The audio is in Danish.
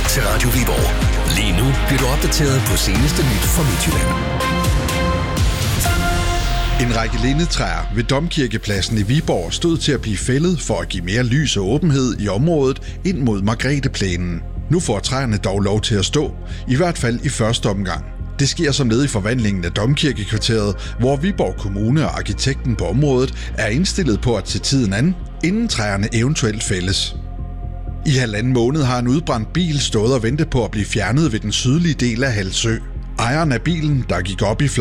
til Radio Viborg. Lige nu bliver du opdateret på seneste nyt fra Midtjylland. En række lindetræer ved Domkirkepladsen i Viborg stod til at blive fældet for at give mere lys og åbenhed i området ind mod Margretheplænen. Nu får træerne dog lov til at stå, i hvert fald i første omgang. Det sker som led i forvandlingen af Domkirkekvarteret, hvor Viborg Kommune og arkitekten på området er indstillet på at tage tiden an, inden træerne eventuelt fældes. I 1,5 måned har en udbrændt bil stået og ventet på at blive fjernet ved den sydlige del af Halsø. Ejeren af bilen, der gik op i